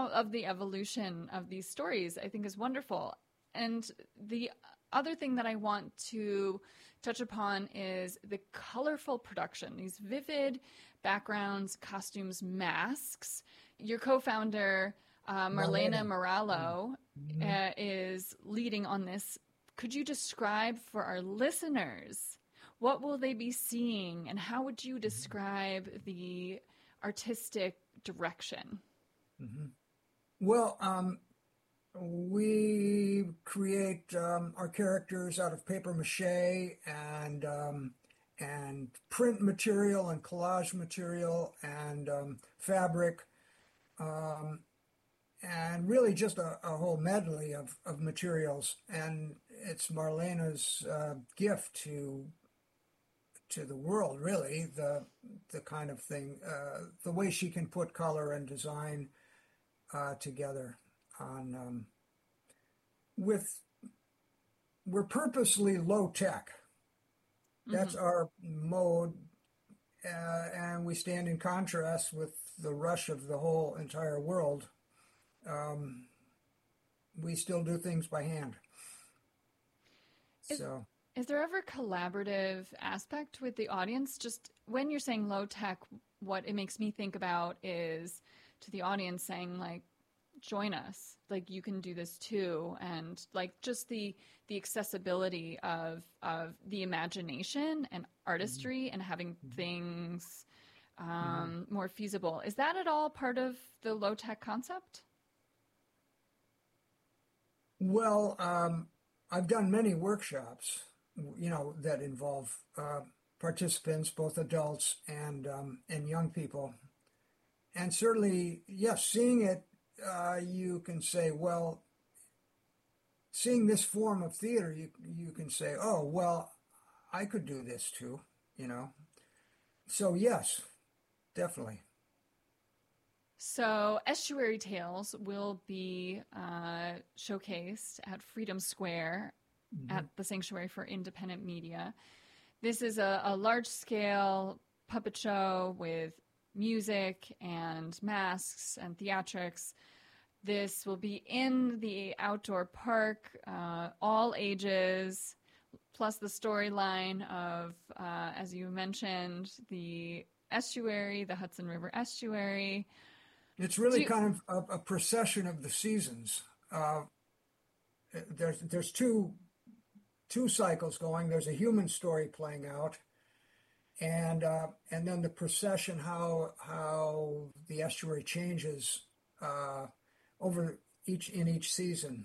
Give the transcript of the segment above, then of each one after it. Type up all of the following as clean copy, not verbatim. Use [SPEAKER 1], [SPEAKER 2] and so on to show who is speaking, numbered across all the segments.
[SPEAKER 1] of the evolution of these stories, I think is wonderful. And the other thing that I want to touch upon is the colorful production, these vivid backgrounds, costumes, masks. Your co-founder, Marlena Morallo, is leading on this. Could you describe for our listeners, what will they be seeing, and how would you describe the artistic direction?
[SPEAKER 2] Well, we create our characters out of paper mache and print material and collage material and fabric, and really just a whole medley of materials. And it's Marlena's gift to the world, really, the kind of thing, the way she can put color and design together. We're purposely low tech. That's our mode, and we stand in contrast with the rush of the whole entire world. We still do things by hand.
[SPEAKER 1] Is there ever a collaborative aspect with the audience? Just when you're saying low tech, what it makes me think about is to the audience saying, like, join us, like you can do this too, and like just the accessibility of the imagination and artistry and having things more feasible. Is that at all part of the low tech concept?
[SPEAKER 2] Well, I've done many workshops, that involve participants, both adults and young people, and certainly, yes, seeing it. You can say, well, seeing this form of theater, you can say, oh, well, I could do this too, So yes, definitely.
[SPEAKER 1] So Estuary Tales will be showcased at Freedom Square at the Sanctuary for Independent Media. This is a large-scale puppet show with music and masks and theatrics. This will be in the outdoor park, all ages, plus the storyline of, as you mentioned, the estuary, the Hudson River estuary.
[SPEAKER 2] It's really kind of a procession of the seasons. There's two cycles going. There's a human story playing out, and then the procession, how the estuary changes over each season.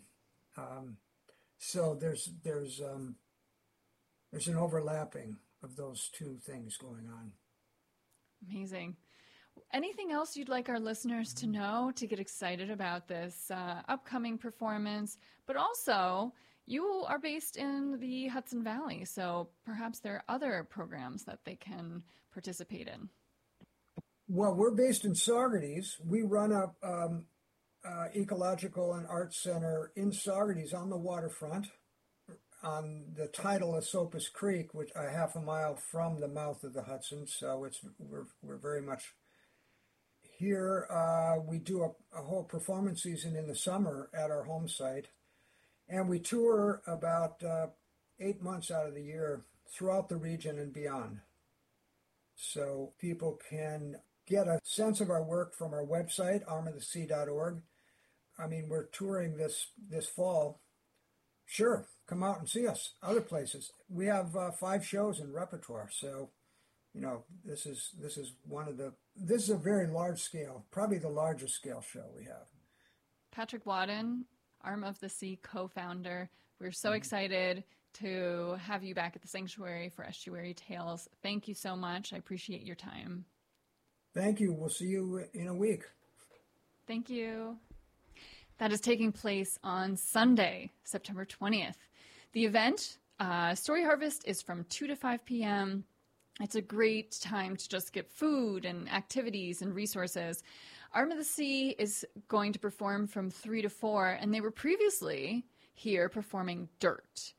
[SPEAKER 2] So there's an overlapping of those two things going on.
[SPEAKER 1] Amazing. Anything else you'd like our listeners to know to get excited about this upcoming performance? But also, you are based in the Hudson Valley, so perhaps there are other programs that they can participate in.
[SPEAKER 2] Well, we're based in Saugerties. We run a ecological and arts center in Saugerties on the waterfront, on the tidal Esopus Creek, which a half a mile from the mouth of the Hudson. So we're very much here. We do a whole performance season in the summer at our home site, and we tour about 8 months out of the year throughout the region and beyond. So people can get a sense of our work from our website, armofthesea.org. I mean, we're touring this fall. Sure, come out and see us. Other places. We have 5 shows in repertoire, so this is a very large scale, probably the largest scale show we have.
[SPEAKER 1] Patrick Wadden, Arm of the Sea co-founder. We're so excited to have you back at the Sanctuary for Estuary Tales. Thank you so much. I appreciate your time.
[SPEAKER 2] Thank you. We'll see you in a week.
[SPEAKER 1] Thank you. That is taking place on Sunday, September 20th. The event, Story Harvest, is from 2 to 5 p.m. It's a great time to just get food and activities and resources. Arm of the Sea is going to perform from 3 to 4, and they were previously here performing Dirt.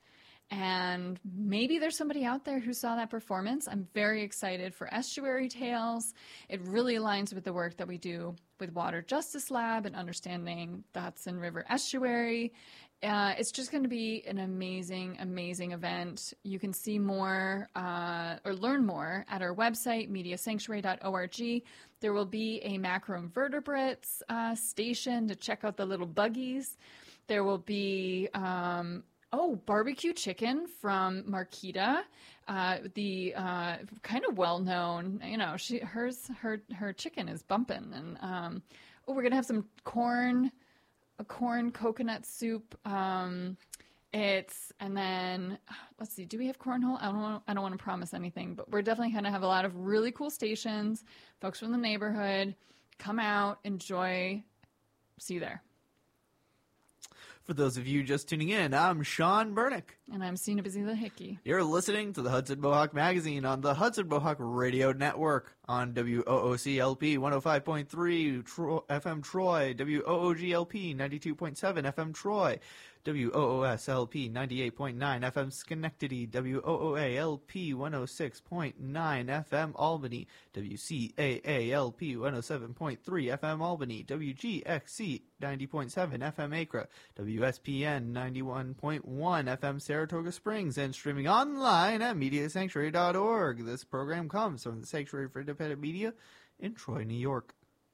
[SPEAKER 1] And maybe there's somebody out there who saw that performance. I'm very excited for Estuary Tales. It really aligns with the work that we do with Water Justice Lab and understanding the Hudson River estuary. It's just going to be an amazing, amazing event. You can see more or learn more at our website, mediasanctuary.org. There will be a macroinvertebrates station to check out the little buggies. There will be barbecue chicken from Marquita, the kind of well-known. Her chicken is bumping, and we're gonna have some corn coconut soup. And then let's see, do we have cornhole? I don't want to promise anything, but we're definitely going to have a lot of really cool stations. Folks from the neighborhood, come out, enjoy. See you there.
[SPEAKER 3] For those of you just tuning in, I'm Sean Burnick.
[SPEAKER 1] And I'm Sina Bazila Hickey.
[SPEAKER 3] You're listening to the Hudson Mohawk Magazine on the Hudson Mohawk Radio Network on WOOCLP 105.3 FM Troy, WOOGLP 92.7 FM Troy, WOOSLP 98.9 FM Schenectady, WOOALP 106.9 FM Albany, WCAALP 107.3 FM Albany, WGXC 90.7 FM Acre, WSPN 91.1 FM Saratoga Springs, and streaming online at mediasanctuary.org. This program comes from the Sanctuary for Independent Media in Troy, New York.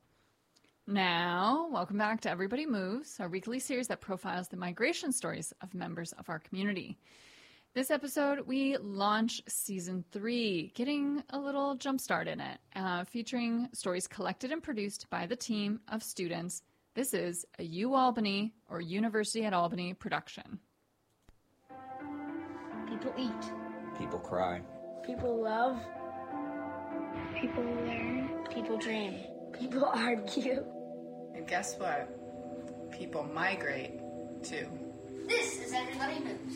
[SPEAKER 1] Now, welcome back to Everybody Moves, our weekly series that profiles the migration stories of members of our community. This episode, we launch Season 3, getting a little jumpstart in it, featuring stories collected and produced by the team of students. This is a UAlbany or University at Albany production.
[SPEAKER 4] People eat.
[SPEAKER 5] People cry.
[SPEAKER 4] People love. People learn. People dream. People argue.
[SPEAKER 6] And guess what? People migrate too.
[SPEAKER 4] This is Everybody Moves.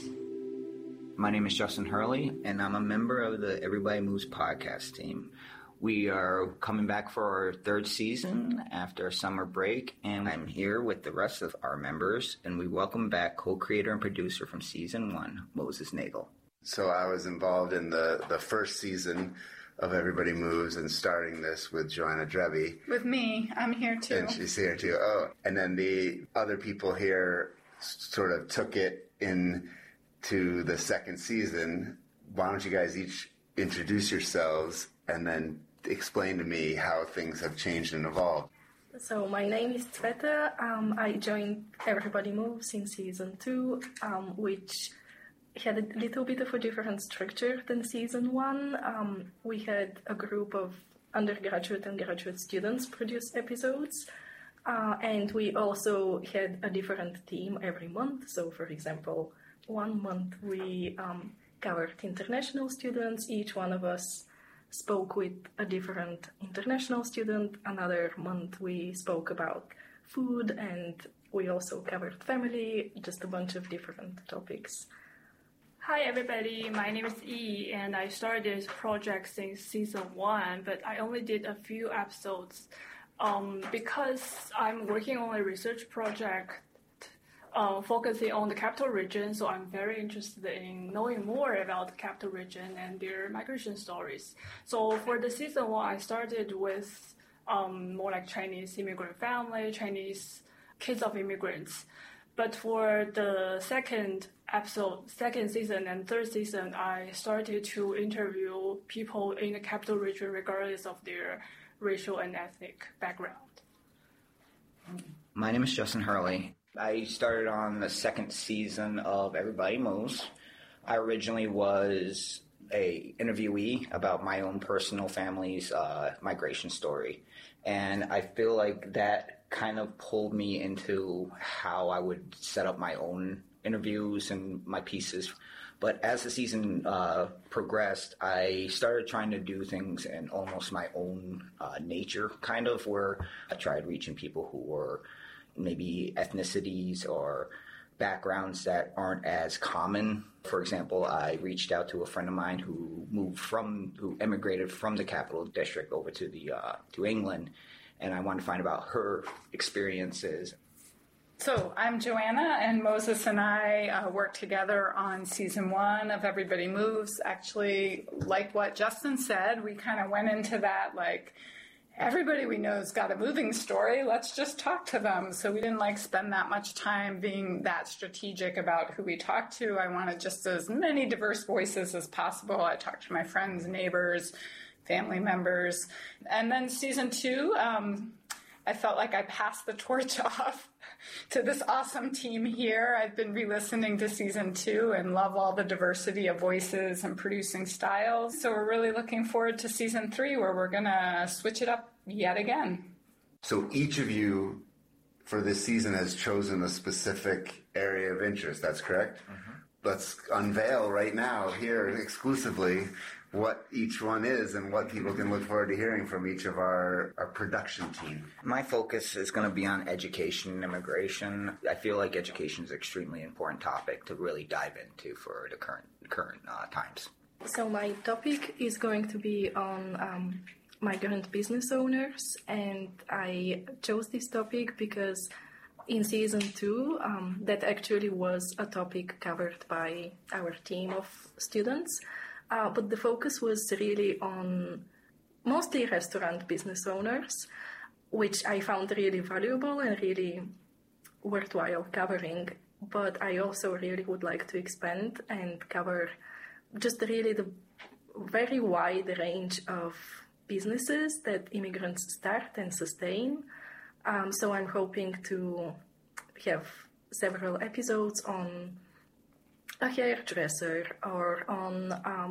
[SPEAKER 5] My name is Justin Hurley, and I'm a member of the Everybody Moves podcast team. We are coming back for our third season after a summer break, and I'm here with the rest of our members, and we welcome back co-creator and producer from Season 1, Moses Nagel.
[SPEAKER 7] So I was involved in the first season of Everybody Moves and starting this with Joanna Drevy.
[SPEAKER 6] With me, I'm here too.
[SPEAKER 7] And she's here too. Oh, and then the other people here sort of took it into the second season. Why don't you guys each introduce yourselves and then explain to me how things have changed and evolved?
[SPEAKER 8] So my name is Sveta. I joined Everybody Moves in Season 2, which had a little bit of a different structure than Season 1. We had a group of undergraduate and graduate students produce episodes, and we also had a different theme every month. So, for example, one month we covered international students. Each one of us spoke with a different international student. Another month we spoke about food, and we also covered family, just a bunch of different topics.
[SPEAKER 9] Hi everybody, my name is Yi, and I started this project since Season 1, but I only did a few episodes because I'm working on a research project focusing on the capital region, so I'm very interested in knowing more about the capital region and their migration stories. So for the Season 1, I started with more like Chinese immigrant family, Chinese kids of immigrants. But for the second season and third season, I started to interview people in the capital region regardless of their racial and ethnic background.
[SPEAKER 5] My name is Justin Hurley. I started on the second season of Everybody Moves. I originally was a interviewee about my own personal family's migration story. And I feel like that kind of pulled me into how I would set up my own interviews and my pieces. But as the season progressed, I started trying to do things in almost my own nature, kind of, where I tried reaching people who were maybe ethnicities or backgrounds that aren't as common. For example, I reached out to a friend of mine who emigrated from the Capital District over to England, and I wanted to find about her experiences.
[SPEAKER 6] So I'm Joanna, and Moses and I worked together on season 1 of Everybody Moves. Actually, like what Justin said, we kind of went into that like, everybody we know's got a moving story. Let's just talk to them. So we didn't spend that much time being that strategic about who we talked to. I wanted just as many diverse voices as possible. I talked to my friends, neighbors, family members. And then season 2, I felt like I passed the torch off to this awesome team here. I've been re-listening to season 2 and love all the diversity of voices and producing styles. So we're really looking forward to season 3, where we're going to switch it up yet again.
[SPEAKER 7] So each of you for this season has chosen a specific area of interest. That's correct? Mm-hmm. Let's unveil right now here exclusively what each one is and what people can look forward to hearing from each of our production team.
[SPEAKER 5] My focus is going to be on education and immigration. I feel like education is an extremely important topic to really dive into for the current times.
[SPEAKER 8] So my topic is going to be on migrant business owners, and I chose this topic because in season 2, that actually was a topic covered by our team of students. But the focus was really on mostly restaurant business owners, which I found really valuable and really worthwhile covering. But I also really would like to expand and cover just really the very wide range of businesses that immigrants start and sustain. So I'm hoping to have several episodes on a hairdresser or on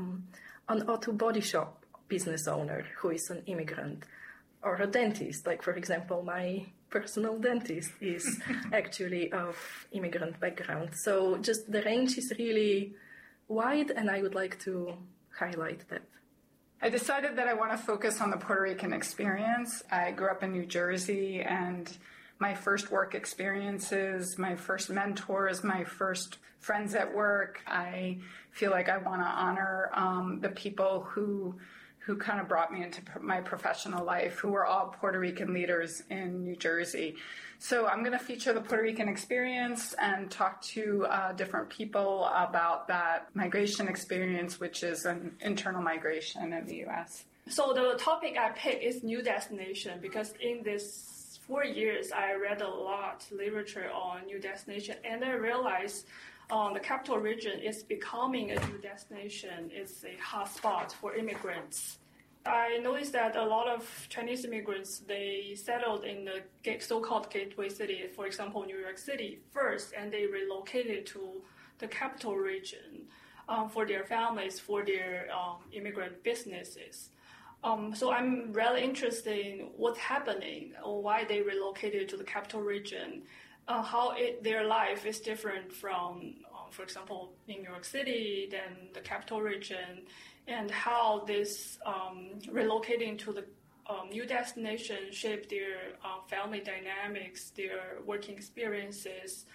[SPEAKER 8] auto body shop business owner who is an immigrant, or a dentist. Like, for example, my personal dentist is actually of immigrant background. So just the range is really wide, and I would like to highlight that.
[SPEAKER 6] I decided that I want to focus on the Puerto Rican experience. I grew up in New Jersey, and my first work experiences, my first mentors, my first friends at work, I feel like I want to honor the people who kind of brought me into my professional life, who were all Puerto Rican leaders in New Jersey. So I'm going to feature the Puerto Rican experience and talk to different people about that migration experience, which is an internal migration in the U.S.
[SPEAKER 9] So the topic I picked is new destination, because in this 4 years, I read a lot literature on new destination, and I realized the capital region is becoming a new destination. It's a hotspot for immigrants. I noticed that a lot of Chinese immigrants, they settled in the so-called gateway city, for example, New York City first, and they relocated to the capital region for their families, for their immigrant businesses. So I'm really interested in what's happening, or why they relocated to the capital region, how their life is different from, for example, in New York City, then the capital region, and how this relocating to the new destination shaped their family dynamics, their working experiences,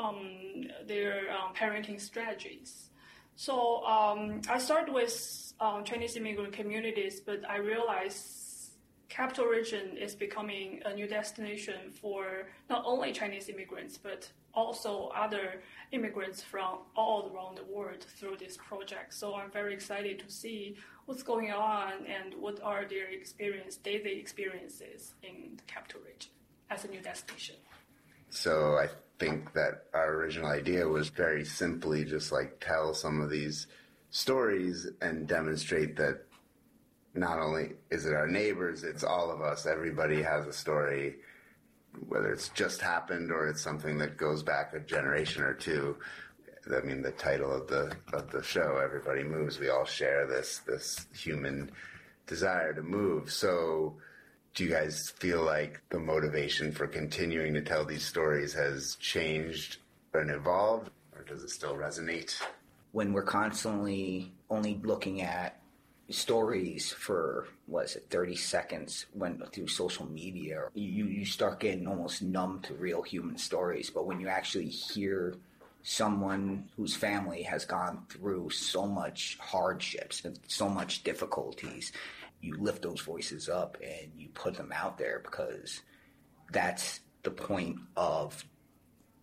[SPEAKER 9] their parenting strategies. So I started with Chinese immigrant communities, but I realized capital region is becoming a new destination for not only Chinese immigrants, but also other immigrants from all around the world through this project. So I'm very excited to see what's going on and what are their daily experiences in the capital region as a new destination.
[SPEAKER 7] So I think that our original idea was very simply just tell some of these stories and demonstrate that not only is it our neighbors, it's all of us. Everybody has a story, whether it's just happened or it's something that goes back a generation or two. I mean, the title of the show, Everybody Moves, we all share this human desire to move. So do you guys feel like the motivation for continuing to tell these stories has changed and evolved, or does it still resonate?
[SPEAKER 5] When we're constantly only looking at stories for 30 seconds through social media, you start getting almost numb to real human stories. But when you actually hear someone whose family has gone through so much hardships and so much difficulties, you lift those voices up and you put them out there, because that's the point of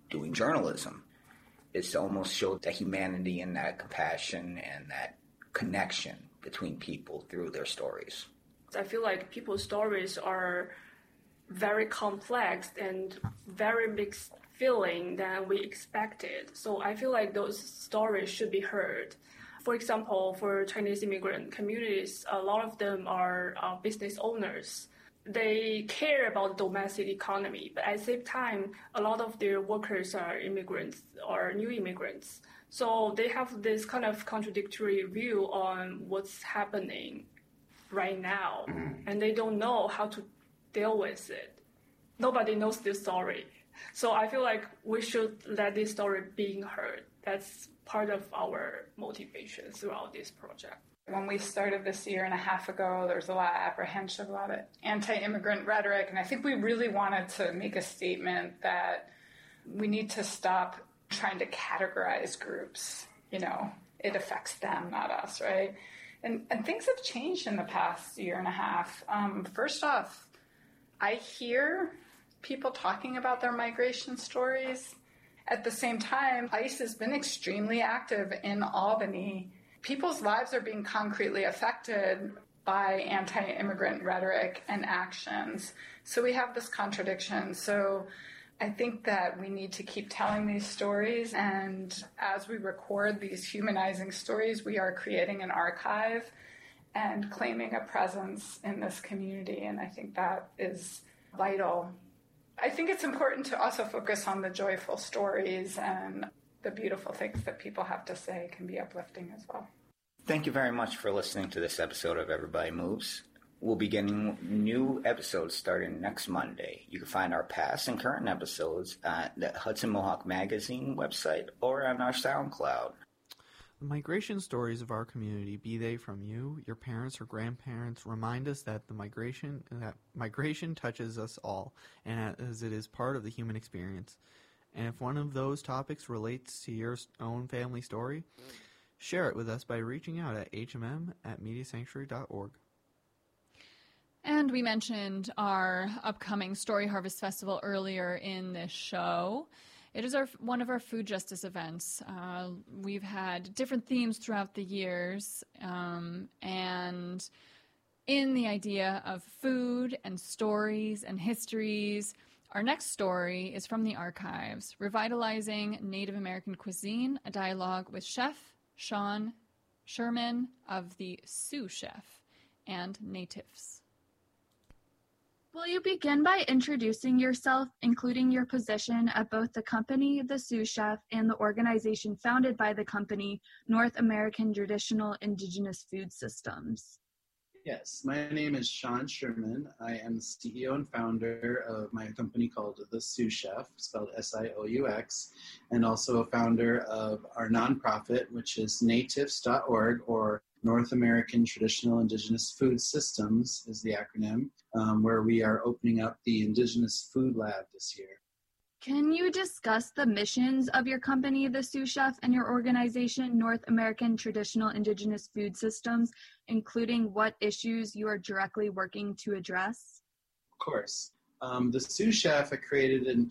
[SPEAKER 5] doing journalism. It's to almost show that humanity and that compassion and that connection between people through their stories.
[SPEAKER 9] I feel like people's stories are very complex and very mixed feeling than we expected. So I feel like those stories should be heard. For example, for Chinese immigrant communities, a lot of them are business owners. They care about domestic economy, but at the same time, a lot of their workers are immigrants or new immigrants. So they have this kind of contradictory view on what's happening right now, and they don't know how to deal with it. Nobody knows this story. So I feel like we should let this story being heard. That's part of our motivation throughout this project.
[SPEAKER 6] When we started this year and a half ago, there was a lot of apprehension, a lot of anti-immigrant rhetoric, and I think we really wanted to make a statement that we need to stop trying to categorize groups. You know, it affects them, not us, right? And things have changed in the past year and a half. First off, I hear people talking about their migration stories. At the same time, ICE has been extremely active in Albany. People's lives are being concretely affected by anti-immigrant rhetoric and actions. So we have this contradiction. So I think that we need to keep telling these stories. And as we record these humanizing stories, we are creating an archive and claiming a presence in this community. And I think that is vital. I think it's important to also focus on the joyful stories, and the beautiful things that people have to say can be uplifting as well.
[SPEAKER 5] Thank you very much for listening to this episode of Everybody Moves. We'll be getting new episodes starting next Monday. You can find our past and current episodes at the Hudson Mohawk Magazine website or on our SoundCloud.
[SPEAKER 3] The migration stories of our community, be they from you, your parents, or grandparents, remind us that migration touches us all, and as it is part of the human experience. And if one of those topics relates to your own family story, share it with us by reaching out at hmm@mediasanctuary.org.
[SPEAKER 1] And we mentioned our upcoming Story Harvest Festival earlier in this show. It is one of our food justice events. We've had different themes throughout the years, and in the idea of food and stories and histories, our next story is from the archives, Revitalizing Native American Cuisine, a dialogue with Chef Sean Sherman of the Sioux Chef and Natives.
[SPEAKER 10] Will you begin by introducing yourself, including your position at both the company, the Sioux Chef, and the organization founded by the company, North American Traditional Indigenous Food Systems?
[SPEAKER 11] Yes, my name is Sean Sherman. I am the CEO and founder of my company called The Sioux Chef, spelled SIOUX, and also a founder of our nonprofit, which is natives.org, or North American Traditional Indigenous Food Systems is the acronym, where we are opening up the Indigenous Food Lab this year.
[SPEAKER 10] Can you discuss the missions of your company, the Sioux Chef, and your organization, North American Traditional Indigenous Food Systems, including what issues you are directly working to address?
[SPEAKER 11] Of course. The Sioux Chef I created in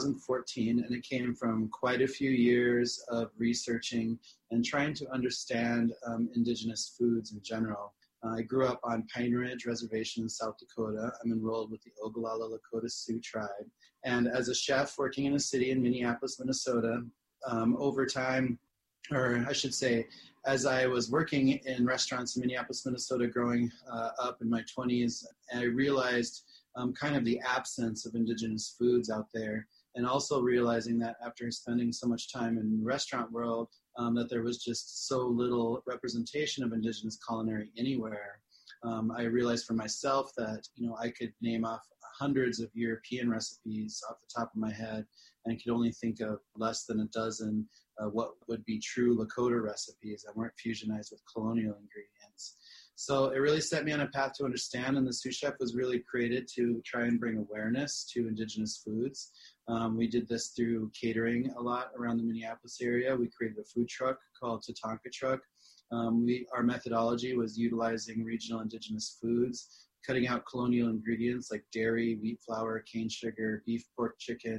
[SPEAKER 11] 2014, and it came from quite a few years of researching and trying to understand Indigenous foods in general. I grew up on Pine Ridge Reservation in South Dakota. I'm enrolled with the Oglala Lakota Sioux tribe. And as a chef working in a city in Minneapolis, Minnesota, over time, or I should say, as I was working in restaurants in Minneapolis, Minnesota, growing up in my 20s, I realized kind of the absence of Indigenous foods out there, and also realizing that after spending so much time in the restaurant world, that there was just so little representation of Indigenous culinary anywhere. I realized for myself that, I could name off hundreds of European recipes off the top of my head, and could only think of less than a dozen what would be true Lakota recipes that weren't fusionized with colonial ingredients. So it really set me on a path to understand, and the Sioux Chef was really created to try and bring awareness to Indigenous foods. We did this through catering a lot around the Minneapolis area. We created a food truck called Tatanka Truck. Our methodology was utilizing regional Indigenous foods, cutting out colonial ingredients like dairy, wheat flour, cane sugar, beef, pork, chicken,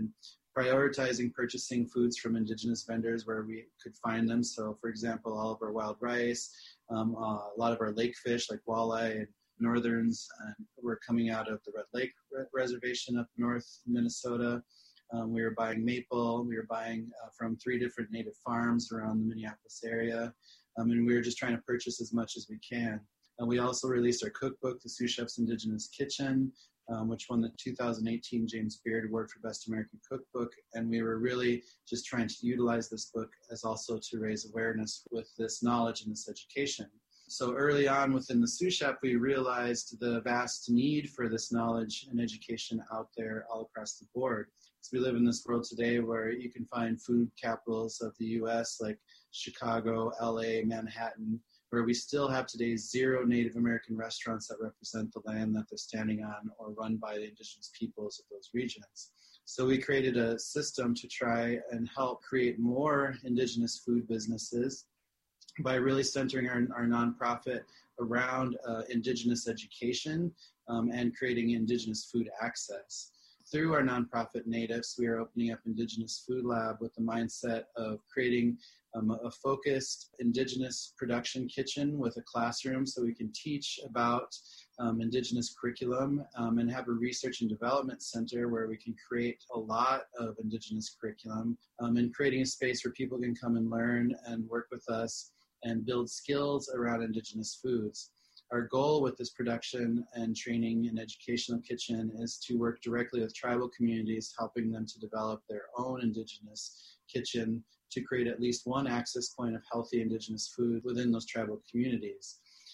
[SPEAKER 11] prioritizing purchasing foods from indigenous vendors where we could find them. So, for example, all of our wild rice, a lot of our lake fish like walleye and northerns were coming out of the Red Lake Reservation up north Minnesota. We were buying maple. We were buying from 3 different native farms around the Minneapolis area. And we were just trying to purchase as much as we can. We also released our cookbook, The Sous Chef's Indigenous Kitchen, which won the 2018 James Beard Award for Best American Cookbook. And we were really just trying to utilize this book as also to raise awareness with this knowledge and this education. So early on within the Sous Chef, we realized the vast need for this knowledge and education out there all across the board. So we live in this world today where you can find food capitals of the U.S. like Chicago, L.A., Manhattan, where we still have today 0 Native American restaurants that represent the land that they're standing on or run by the indigenous peoples of those regions. So we created a system to try and help create more indigenous food businesses by really centering our nonprofit around indigenous education and creating indigenous food access. Through our nonprofit Natives, we are opening up Indigenous Food Lab with the mindset of creating a focused indigenous production kitchen with a classroom so we can teach about indigenous curriculum and have a research and development center where we can create a lot of indigenous curriculum and creating a space where people can come and learn and work with us and build skills around indigenous foods. Our goal with this production and training and educational kitchen is to work directly with tribal communities, helping them to develop their own indigenous kitchen to create at least one access point of healthy indigenous food within those tribal communities.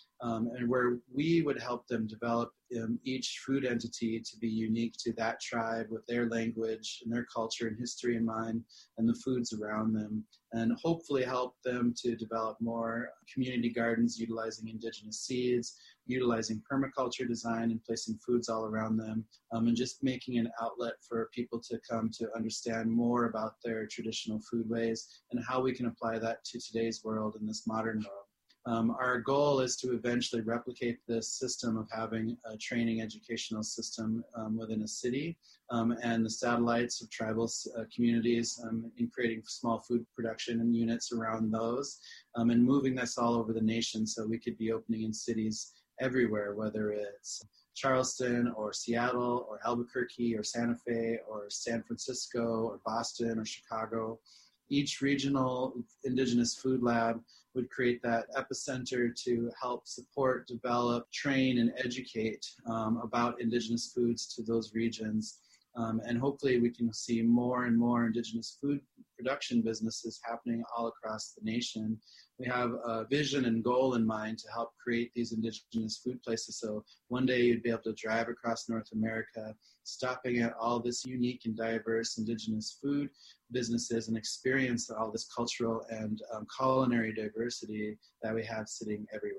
[SPEAKER 11] And where we would help them develop each food entity to be unique to that tribe with their language and their culture and history in mind and the foods around them, and hopefully help them to develop more community gardens utilizing indigenous seeds, utilizing permaculture design and placing foods all around them, and just making an outlet for people to come to understand more about their traditional foodways and how we can apply that to today's world and this modern world. Our goal is to eventually replicate this system of having a training educational system within a city and the satellites of tribal communities in creating small food production and units around those and moving this all over the nation so we could be opening in cities everywhere, whether it's Charleston or Seattle or Albuquerque or Santa Fe or San Francisco or Boston or Chicago. Each regional indigenous food lab would create that epicenter to help support, develop, train, and educate about indigenous foods to those regions. And hopefully we can see more and more indigenous food production businesses happening all across the nation. We have a vision and goal in mind to help create these indigenous food places. So one day you'd be able to drive across North America, stopping at all this unique and diverse indigenous food businesses and experience all this cultural and culinary diversity that we have sitting everywhere.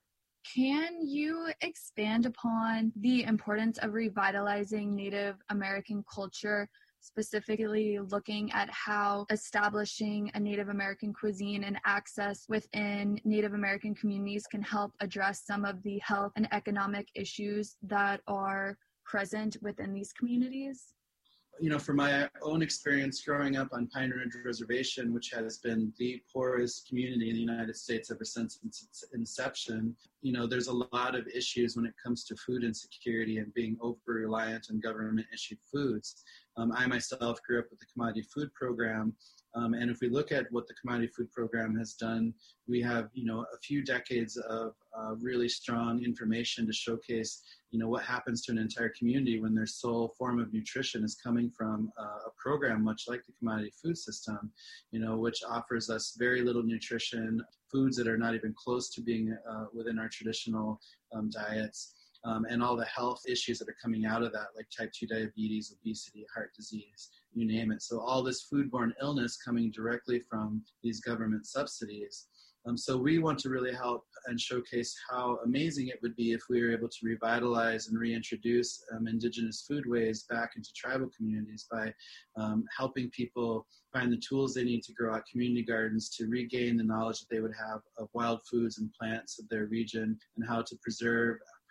[SPEAKER 10] Can you expand upon the importance of revitalizing Native American culture, specifically looking at how establishing a Native American cuisine and access within Native American communities can help address some of the health and economic issues that are present within these communities?
[SPEAKER 11] You know, from my own experience growing up on Pine Ridge Reservation, which has been the poorest community in the United States ever since its inception, you know, there's a lot of issues when it comes to food insecurity and being over-reliant on government-issued foods. I myself grew up with the Commodity Food Program, and if we look at what the Commodity Food Program has done, we have, you know, a few decades of really strong information to showcase, you know, what happens to an entire community when their sole form of nutrition is coming from a program much like the Commodity Food System, you know, which offers us very little nutrition, foods that are not even close to being within our traditional diets. And all the health issues that are coming out of that, like type 2 diabetes, obesity, heart disease, you name it. So all this foodborne illness coming directly from these government subsidies. So we want to really help and showcase how amazing it would be if we were able to revitalize and reintroduce indigenous foodways back into tribal communities by helping people find the tools they need to grow out community gardens, to regain the knowledge that they would have of wild foods and plants of their region and how to preserve,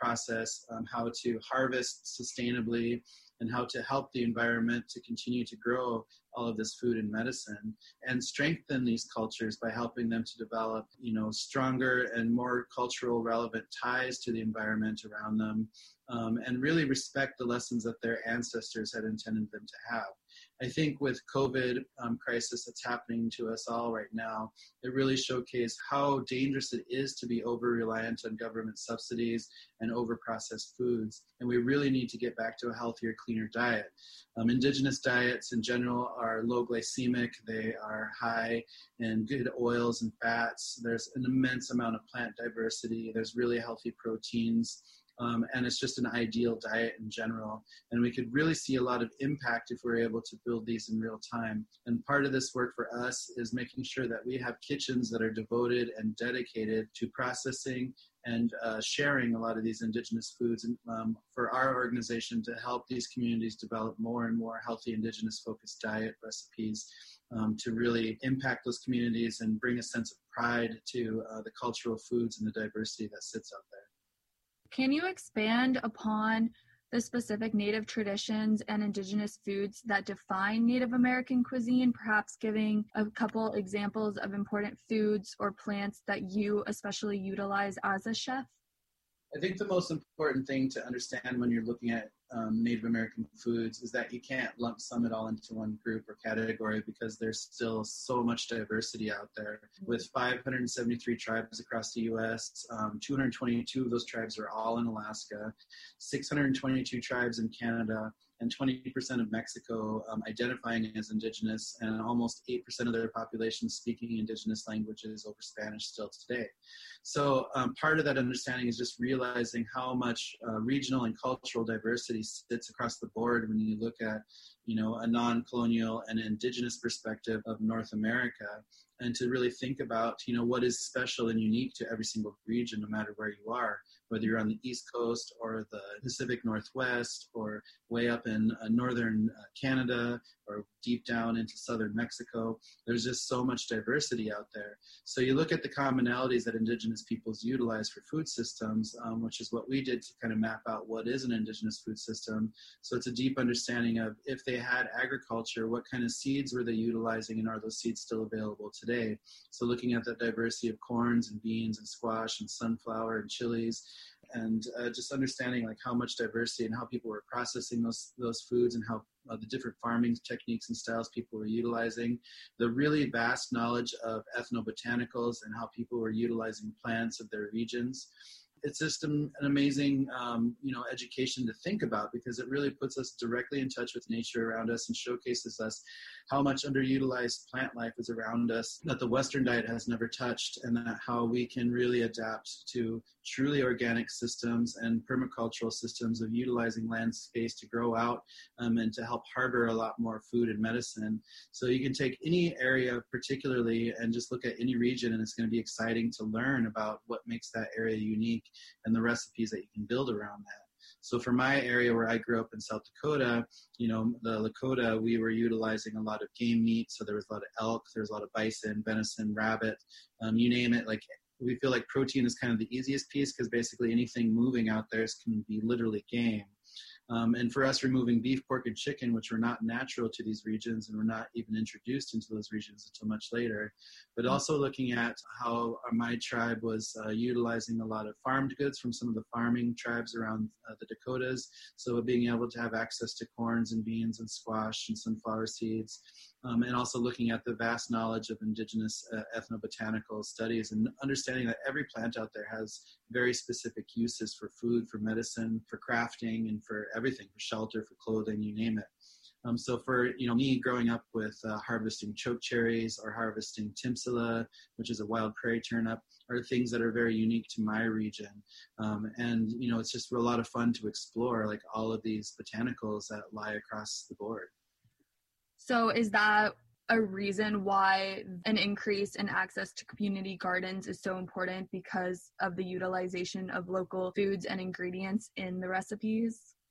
[SPEAKER 11] process, how to harvest sustainably, and how to help the environment to continue to grow all of this food and medicine, and strengthen these cultures by helping them to develop, stronger and more cultural relevant ties to the environment around them, and really respect the lessons that their ancestors had intended them to have. I think with COVID crisis that's happening to us all right now, it really showcased how dangerous it is to be over-reliant on government subsidies and over-processed foods. And we really need to get back to a healthier, cleaner diet. Indigenous diets in general are low glycemic. They are high in good oils and fats. There's an immense amount of plant diversity. There's really healthy proteins. And it's just an ideal diet in general. And we could really see a lot of impact if we're able to build these in real time. And part of this work for us is making sure that we have kitchens that are devoted and dedicated to processing and sharing a lot of these indigenous foods for our organization to help these communities develop more and more healthy indigenous-focused diet recipes to really impact those communities and bring a sense of pride to the cultural foods and the diversity that sits out there.
[SPEAKER 10] Can you expand upon the specific Native traditions and indigenous foods that define Native American cuisine, perhaps giving a couple examples of important foods or plants that you especially utilize as a chef?
[SPEAKER 11] I think the most important thing to understand when you're looking at Native American foods is that you can't lump sum it all into one group or category because there's still so much diversity out there. With 573 tribes across the U.S., 222 of those tribes are all in Alaska, 622 tribes in Canada, and 20% of Mexico identifying as indigenous, and almost 8% of their population speaking indigenous languages over Spanish still today. So part of that understanding is just realizing how much regional and cultural diversity sits across the board when you look at, a non-colonial and indigenous perspective of North America, and to really think about, what is special and unique to every single region, no matter where you are, whether you're on the East Coast or the Pacific Northwest or way up in northern Canada or deep down into southern Mexico. There's just so much diversity out there. So you look at the commonalities that indigenous peoples utilize for food systems, which is what we did to kind of map out what is an indigenous food system. So it's a deep understanding of if they had agriculture, what kind of seeds were they utilizing, and are those seeds still available today? So looking at the diversity of corns and beans and squash and sunflower and chilies, and just understanding like how much diversity and how people were processing those foods, and how the different farming techniques and styles people were utilizing, the really vast knowledge of ethnobotanicals and how people were utilizing plants of their regions. It's just an amazing, education to think about, because it really puts us directly in touch with nature around us and showcases us how much underutilized plant life is around us that the Western diet has never touched, and that how we can really adapt to truly organic systems and permacultural systems of utilizing land space to grow out and to help harbor a lot more food and medicine. So you can take any area particularly and just look at any region, and it's going to be exciting to learn about what makes that area unique and the recipes that you can build around that. So for my area where I grew up in South Dakota, the Lakota, we were utilizing a lot of game meat. So there was a lot of elk, there was a lot of bison, venison, rabbit, you name it. Like, we feel like protein is kind of the easiest piece, because basically anything moving out there can be literally game. And for us, removing beef, pork, and chicken, which were not natural to these regions and were not even introduced into those regions until much later, but also looking at how my tribe was utilizing a lot of farmed goods from some of the farming tribes around the Dakotas. So being able to have access to corns and beans and squash and sunflower seeds, and also looking at the vast knowledge of indigenous ethnobotanical studies, and understanding that every plant out there has very specific uses for food, for medicine, for crafting, and for everything, for shelter, for clothing, you name it. So for me growing up with harvesting choke cherries or harvesting timsala, which is a wild prairie turnip, are things that are very unique to my region. And it's just a lot of fun to explore like all of these botanicals that lie across the board.
[SPEAKER 10] So is that a reason why an increase in access to community gardens is so important, because of the utilization of local foods and ingredients in the recipes?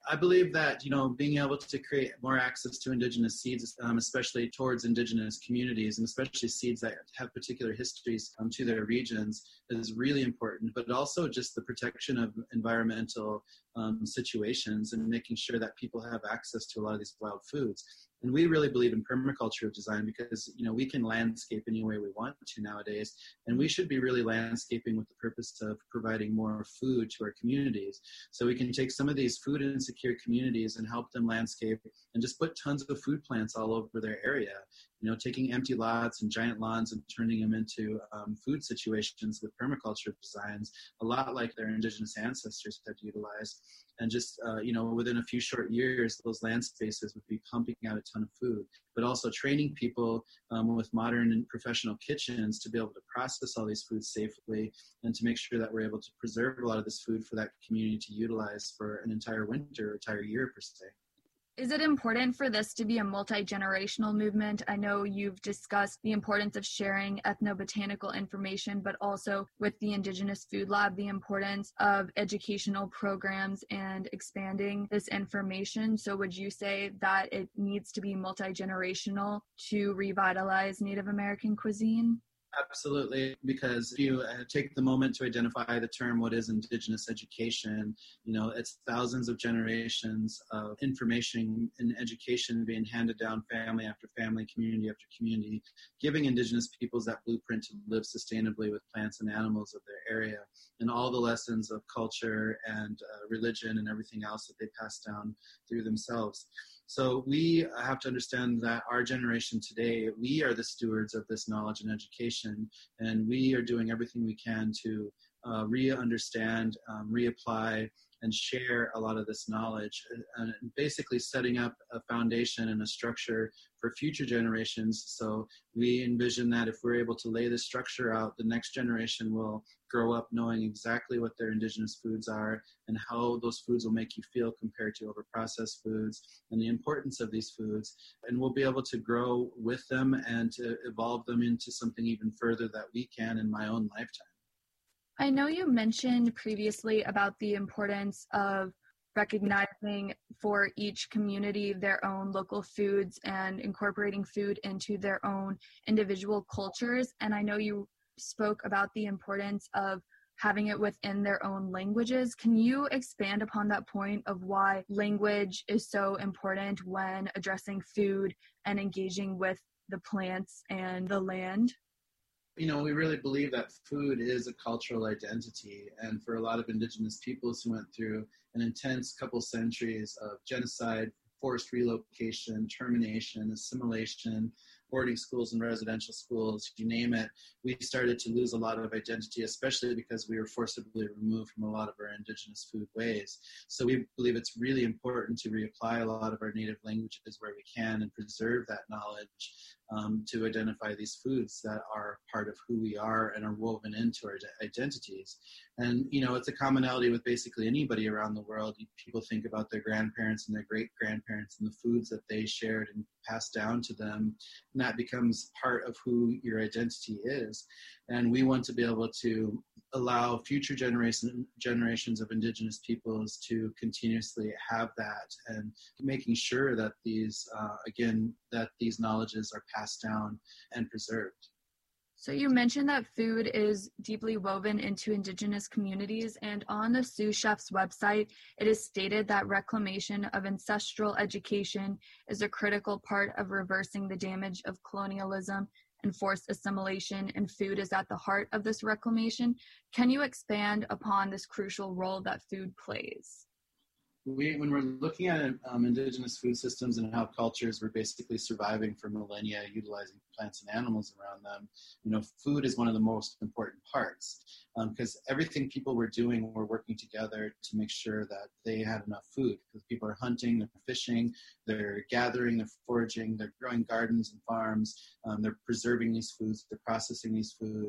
[SPEAKER 11] I believe that, being able to create more access to indigenous seeds, especially towards indigenous communities, and especially seeds that have particular histories to their regions, is really important. But also just the protection of environmental situations and making sure that people have access to a lot of these wild foods. And we really believe in permaculture of design because, we can landscape any way we want to nowadays. And we should be really landscaping with the purpose of providing more food to our communities. So we can take some of these food insecure communities and help them landscape and just put tons of food plants all over their area. Taking empty lots and giant lawns and turning them into food situations with permaculture designs, a lot like their indigenous ancestors had utilized. And just, within a few short years, those land spaces would be pumping out a ton of food, but also training people with modern and professional kitchens to be able to process all these foods safely and to make sure that we're able to preserve a lot of this food for that community to utilize for an entire winter, or entire year per se.
[SPEAKER 10] Is it important for this to be a multi-generational movement? I know you've discussed the importance of sharing ethnobotanical information, but also with the Indigenous Food Lab, the importance of educational programs and expanding this information. So would you say that it needs to be multi-generational to revitalize Native American cuisine?
[SPEAKER 11] Absolutely, because if you take the moment to identify the term, what is Indigenous education, it's thousands of generations of information and education being handed down family after family, community after community, giving Indigenous peoples that blueprint to live sustainably with plants and animals of their area, and all the lessons of culture and religion and everything else that they pass down through themselves. So we have to understand that our generation today, we are the stewards of this knowledge and education, and we are doing everything we can to re-understand, reapply, and share a lot of this knowledge, and basically setting up a foundation and a structure for future generations. So we envision that if we're able to lay this structure out, the next generation will grow up knowing exactly what their indigenous foods are and how those foods will make you feel compared to overprocessed foods and the importance of these foods. And we'll be able to grow with them and to evolve them into something even further that we can in my own lifetime.
[SPEAKER 10] I know you mentioned previously about the importance of recognizing for each community their own local foods and incorporating food into their own individual cultures. And I know you spoke about the importance of having it within their own languages. Can you expand upon that point of why language is so important when addressing food and engaging with the plants and the land?
[SPEAKER 11] We really believe that food is a cultural identity. And for a lot of Indigenous peoples who went through an intense couple centuries of genocide, forced relocation, termination, assimilation, boarding schools and residential schools, you name it, we started to lose a lot of identity, especially because we were forcibly removed from a lot of our indigenous food ways. So we believe it's really important to reapply a lot of our native languages where we can and preserve that knowledge to identify these foods that are part of who we are and are woven into our identities. And, it's a commonality with basically anybody around the world. People think about their grandparents and their great-grandparents and the foods that they shared and passed down to them, and that becomes part of who your identity is. And we want to be able to allow future generations of Indigenous peoples to continuously have that, and making sure that these knowledges are passed down and preserved.
[SPEAKER 10] So you mentioned that food is deeply woven into Indigenous communities, and on the Sous Chef's website, it is stated that reclamation of ancestral education is a critical part of reversing the damage of colonialism and forced assimilation, and food is at the heart of this reclamation. Can you expand upon this crucial role that food plays?
[SPEAKER 11] When we're looking at Indigenous food systems and how cultures were basically surviving for millennia, utilizing plants and animals around them, food is one of the most important parts, because everything people were doing were working together to make sure that they had enough food, because people are hunting, they're fishing, they're gathering, they're foraging, they're growing gardens and farms, they're preserving these foods, they're processing these foods.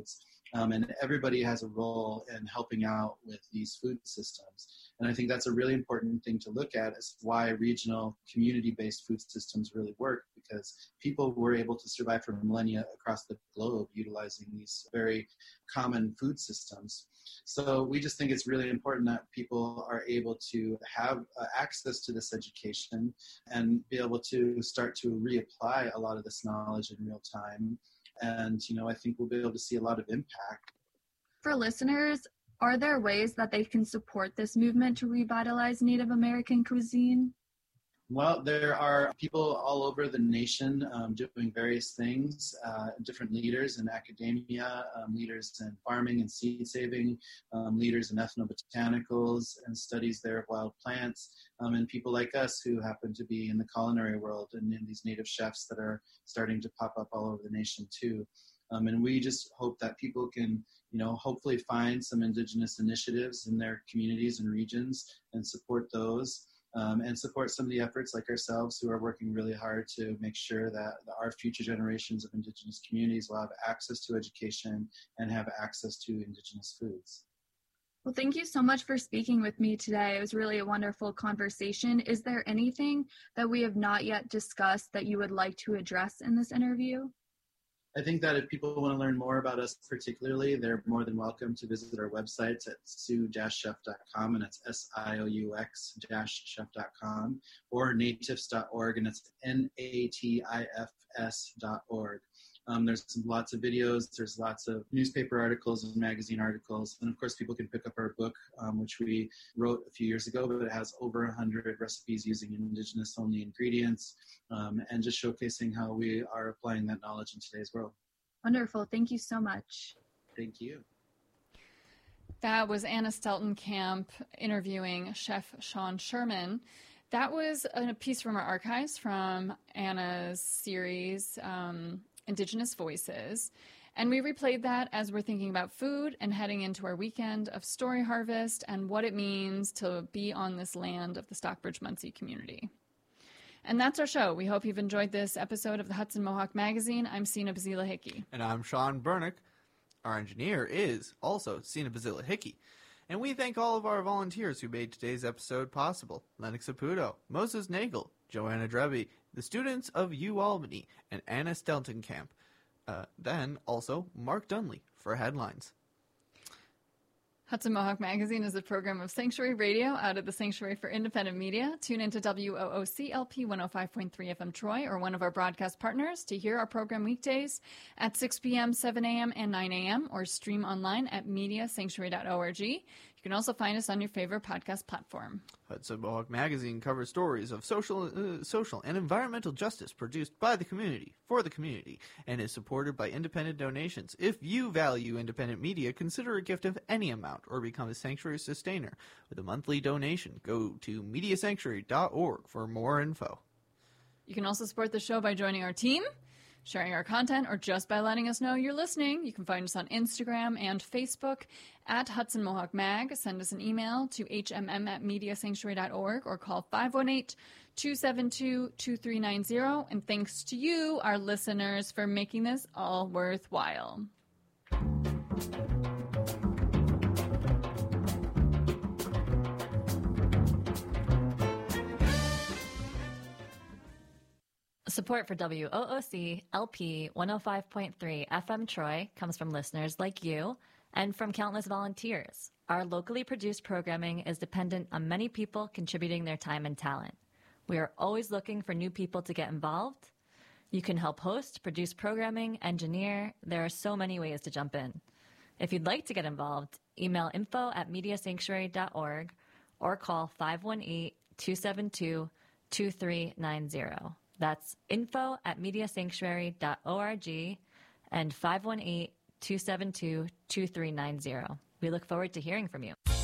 [SPEAKER 11] And everybody has a role in helping out with these food systems. And I think that's a really important thing to look at, is why regional community-based food systems really work, because people were able to survive for millennia across the globe utilizing these very common food systems. So we just think it's really important that people are able to have access to this education and be able to start to reapply a lot of this knowledge in real time. And, I think we'll be able to see a lot of impact.
[SPEAKER 10] For listeners, are there ways that they can support this movement to revitalize Native American cuisine?
[SPEAKER 11] Well, there are people all over the nation doing various things, different leaders in academia, leaders in farming and seed saving, leaders in ethnobotanicals and studies there of wild plants, and people like us who happen to be in the culinary world and in these native chefs that are starting to pop up all over the nation too. And we just hope that people can, hopefully find some indigenous initiatives in their communities and regions and support those. And support some of the efforts like ourselves who are working really hard to make sure that our future generations of indigenous communities will have access to education and have access to indigenous foods.
[SPEAKER 10] Well, thank you so much for speaking with me today. It was really a wonderful conversation. Is there anything that we have not yet discussed that you would like to address in this interview?
[SPEAKER 11] I think that if people want to learn more about us particularly, they're more than welcome to visit our websites at sioux-chef.com, and it's SIOUX-chef.com, or natifs.org, and it's natifs.org. There's lots of videos, there's lots of newspaper articles and magazine articles, and of course people can pick up our book, which we wrote a few years ago, but it has over 100 recipes using indigenous-only ingredients, and just showcasing how we are applying that knowledge in today's world.
[SPEAKER 10] Wonderful. Thank you so much.
[SPEAKER 11] Thank you.
[SPEAKER 1] That was Anna Steltenkamp interviewing Chef Sean Sherman. That was a piece from our archives from Anna's series, Indigenous Voices. And we replayed that as we're thinking about food and heading into our weekend of Story Harvest and what it means to be on this land of the Stockbridge-Munsee community. And that's our show. We hope you've enjoyed this episode of the Hudson Mohawk Magazine. I'm Sina Bazila Hickey.
[SPEAKER 3] And I'm Sean Bernick. Our engineer is also Sina Bazila Hickey. And we thank all of our volunteers who made today's episode possible. Lennox Aputo, Moses Nagel, Joanna Dreby, the students of UAlbany, and Anna Steltenkamp. Then also Mark Dunley for headlines.
[SPEAKER 1] Hudson Mohawk Magazine is a program of Sanctuary Radio out of the Sanctuary for Independent Media. Tune into WOOC-LP 105.3 FM Troy or one of our broadcast partners to hear our program weekdays at 6 p.m., 7 a.m., and 9 a.m. or stream online at mediasanctuary.org. You can also find us on your favorite podcast platform.
[SPEAKER 3] Hudson Mohawk Magazine covers stories of social and environmental justice produced by the community, for the community, and is supported by independent donations. If you value independent media, consider a gift of any amount or become a Sanctuary sustainer. With a monthly donation, go to mediasanctuary.org for more info.
[SPEAKER 1] You can also support the show by joining our team, sharing our content, or just by letting us know you're listening. You can find us on Instagram and Facebook at Hudson Mohawk Mag. Send us an email to hmm@mediasanctuary.org or call 518-272-2390. And thanks to you, our listeners, for making this all worthwhile.
[SPEAKER 12] Support for WOOC LP 105.3 FM Troy comes from listeners like you and from countless volunteers. Our locally produced programming is dependent on many people contributing their time and talent. We are always looking for new people to get involved. You can help host, produce programming, engineer. There are so many ways to jump in. If you'd like to get involved, email info@mediasanctuary.org or call 518-272-2390. That's info@mediasanctuary.org and 518-272-2390. We look forward to hearing from you.